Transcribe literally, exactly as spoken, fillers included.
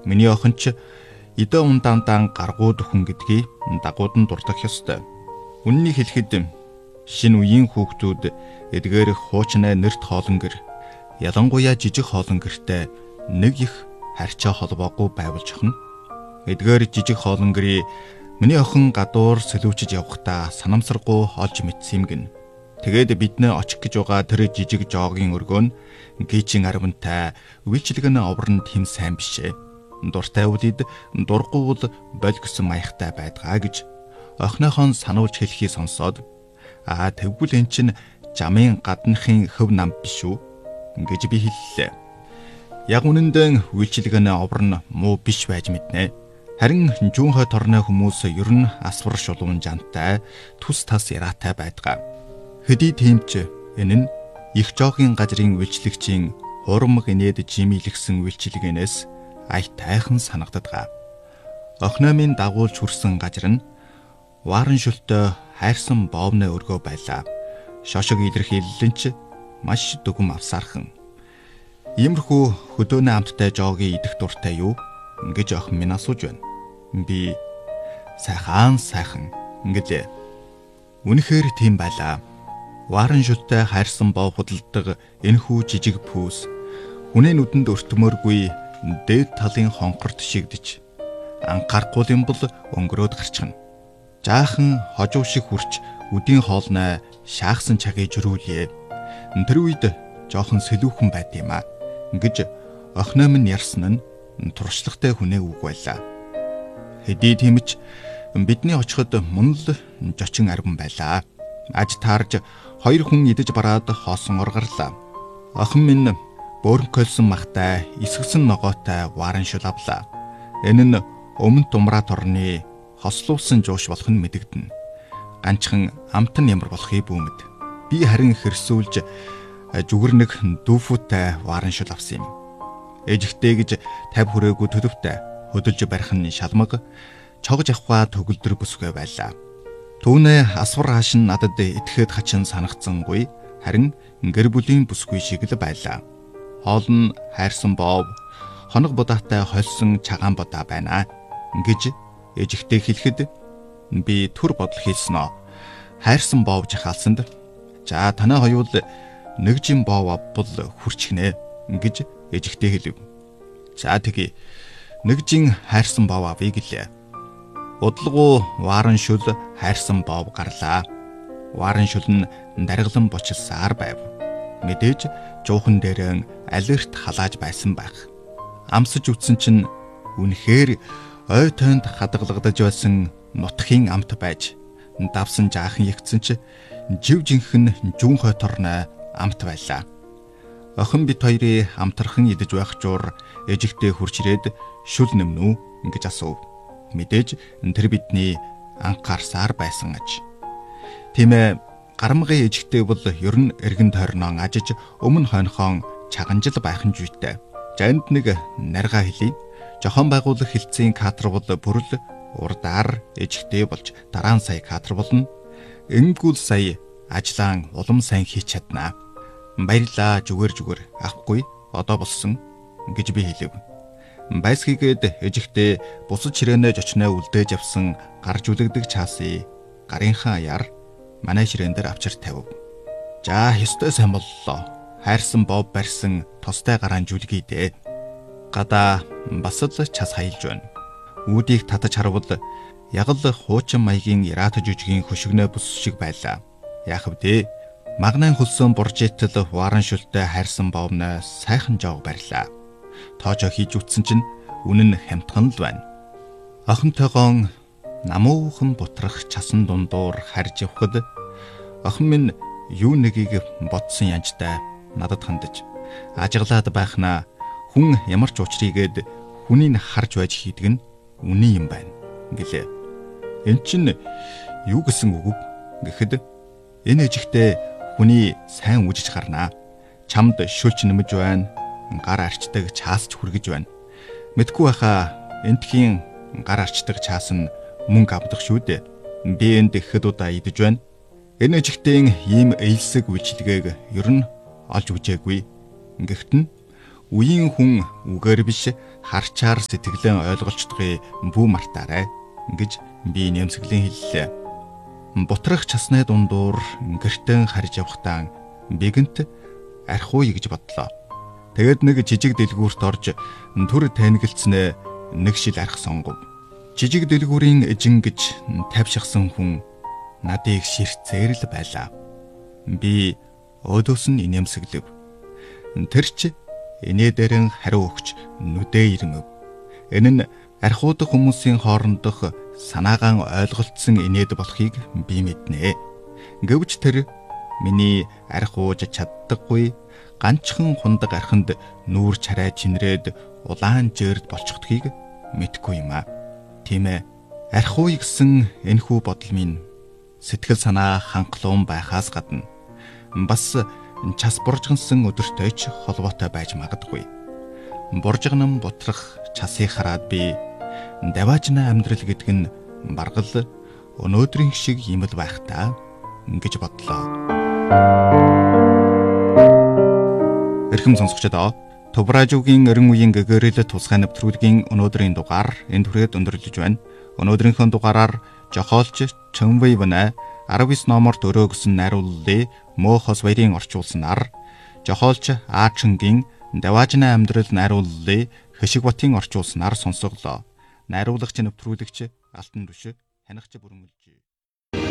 Миний охин ч идэ ундаандаан гаргууд өхөн гэдгийг дагууд нь дурдах ёстой. Үннийг хэлэхэд шинэ үеийн хүүхдүүд эдгээр хуучнаа нэрт хоолонгэр, ялангуяа жижиг хоолонгэртэй нэг их харьцаа холбоогүй байгуулж охно. Эдгээр жижиг хоолонгэрийг миний охин гадуур сэлүүчж явахдаа санамсаргүй олж мэдсэн юм гин. Тэгээд биднээ очих гэж байгаа тэр жижиг жоогийн өргөө нь гीчин аравнтай, үйлчлэгэн оврон тэм сайн бишээ. Дуртай үлид дургуй бол боль гэсэн маягтай байдгаа гэж охинохон сануулж хэлхий сонсоод аа тэгвэл эн чин жамын гадныхын хөв нам биш үү гэж би хэллээ. Яг үнэндээ үйлчлэгэн оврон муу биш байж мэднэ. Харин жуунхай торны хүмүүс ер нь асвар шулуун жантай, түс тас яраатай байдгаа. Хэдий тиймч энэ нь их жоогийн газрын үйлчлэгчийн хуурмаг инээд жимийлгсэн үйлчлэгэнээс ай тайхан санагдадгаа. Охиномын дагуулж хүрсэн газар нь Варан шүлтэй хайрсан боовны өргөө байлаа. Шошог илэрхийллэн ч маш дүгм авсаархан. Иймэрхүү хөдөөний амттай жоогийн идэх дуртай юу гэж охин минь асууж байна. Би сайхан сайхан ингэлээ. Үнэхээр тийм байлаа. Варан шүлтэй хайрсан боов худалдаг энэхүү жижиг пүүс хүний нүдэнд өртмөргүй дээд талын хонхорт шигдэж анхаарахгүй юм бол өнгөрөөд гарчихна. Жаахан хожуу шиг хүрч үдийн хоолной шаахсан цагийг жирүүлээ. Тэр үед жоохон сэлүүхэн байд юм а гэж охиноо минь ярьсан нь туршлагатай хүнээ үг байлаа. Хэдий тиймч бидний очиход мөн л жочин арван байлаа. Аж таарж хоёр хүн идэж бараад хоосон оргарлаа. Охин минь бөөрнкөлсөн махтай, эсгсэн ногоотой варан шүл авлаа. Энэ нь өмнө думраа торны хослуулсан жууш болох нь мэдэгдэнэ. Ганчхан амт нь ямар болохыг бүүмэд. Би харин хэрсүүлж зүгэрнэг дүүфүүтэй варан шүл авсан юм. Ээжигтэй гэж тавь хүрээгүй төлөвтэй хөдөлж барих нь шалмаг чогж авахаа төгөлдөр бүсгүй байлаа. Түүнээ асвар хааш нь надад итгэхэд хачин санагцсангүй, харин гэр бүлийн бүсгүй шиг л байлаа. Хоол нь хайрсан боов, хоног будаатай хольсон чагаан будаа байна гэж ээжигтэй хэлэхэд би түр бодол хийснэ. Хайрсан боов жахаалсанд за танай хоёул нэг жим боов авбал хүрчихнэ гэж ээжигтэй хэлв. За тэгье. Нэг жин хайрсан боов авъя гэлээ. Удалгуу варан шүл хайрсан боов гарлаа. Варан шүл нь даргалан бочилсаар байв. Мэдээж жуухан дээрэн алерт халааж байсан байх. Амсаж үтсэн чинь үнэхээр ой тойнд хадгалагдаж байсан нутгийн амт байж давсан жаахан ягцэн чи жив жинхэн жуунхой торной амт байлаа. Охин бит хоёрын амтархан идэж байх жуур ээжигтэй хурж ирээд шүл нэмнү гэж асуув. Мэдээж тэр бидний анхаарсаар байсан аж. Тийм ээ, гармгын ээжигтэй бол ер нь эргэн тойрноо ажиж өмнө хойнохон чаганжил байхын жүйтэй. Жанд нэг нарга хэлий. Жохон байгуулах хилцээний кадр бол бүрл урдаар ээжигтэй болж дараа нь сая кадр болно. Ингэвэл сая ажлаан улам сайн хийж чаднаа. Баярлаа зүгээр зүгээр авахгүй одоо болсон гэж би хэлв. Байсгийгээд ээжигтэй бусад ширээнэ жочноо үлдээж авсан гарж үлэгдэг чаасыг гарынхаа яар манай ширээн дээр авчир тавив. За ёстой сайн боллоо. Хайрсан боов барьсан тостой гараан жүлгий дээ. Гадаа бас л час хаялж байна. Үүдийг татаж харвал яг л хуучин маягийн ярата жүжигийн хөшгөнөө бүс шиг байлаа. Яах вэ? Магнан хөлсөн боржитл варан шүлтэй хайрсан боовноо сайхан жоог барьлаа. Тоожоо хийж үтсэн чинь үнэн хямдхан л байна. Охинтойгоо намуухан бутрах часан дундуур харж явхад охин минь юу нэгийг бодсон янжтай надад хандаж ажиглаад байхнаа хүн ямар ч учрыгээд хүнийг харж байж хийдэг нь үнэн юм байна гэлээ. Энд чинь юу гэсэн үг вэ гэхэд энэ ээжигтэй хүний сайн үжиж гарнаа. Чамд шүлч нэмж байна. Гар арчдаг чаасч хүргэж байна. Мэдгүй байхаа энтхийн гар арчдаг чаас нь мөнгө авдаг шүү дээ. Би энд ихэд удаа идэж байна. Энэ ээжигтэй ийм эйлсэг үйлчилгээг ер нь олж үзээгүй. Гэхдээ Үеийн хүн үгээр биш харчаар сэтгэлэн ойлголцдгийг бүү мартаарай гэж би нэмсгэлийн хэллээ. Бутрах часны дундуур гэртэн харж явхдаа бигэнт архиуй гэж бодлоо. Тэгэд нэг жижиг дэлгүүрт орж түр танигдснээ нэг шил арх сонгов. Жижиг дэлгүүрийн эжин гэж тавьшихсан хүн надыг ширцээр л байлаа. Би өөдөөс нь инээмсэглэв. Тэр ч инээ дээрэн хариу өгч нүдээ ирмэв. Энэ нь архиудах хүмүүсийн хоорондох санаагаан ойлголцсон инээд болохыг би мэднэ. Гэвч тэр миний архиуж чаддаггүй ганчхан хундаг архинд нүүр чарай чинрээд улаан жирд болчихдгийг мэдгүй юм аа. Тийм ээ. Архиуй гэсэн энэхүү бодол минь сэтгэл санаа хангалуун байхаас гадна бас час буржгансан өдөртэй ч холбоотой байж магадгүй. Буржгнам бутрах часыг хараад би даваажна амьдрал гэдэг нь баргал өнөөдрийн шиг юм л байх та гэж бодлоо. Эрхэм сонсогчдоо, Тувраажуугийн эрен үеийн гэгэрэл тусгай нэвтрүүлгийн өнөөдрийн дугаар энд хүрээд өндөрлөж байна. Өнөөдрийнхөө дугаараар жохоолч Чөнвэйвнэ арав девять номорт өрөөгсөн найрууллыг Мөөхос баярын орчуулснаар, жохоолч Аачингийн даваажна амьдрал найрууллыг Хэшигбатын орчуулснаар сонсголоо. Найруулагч нэвтрүүлэгч Алтан Түш, хянагч Бүрмэлж.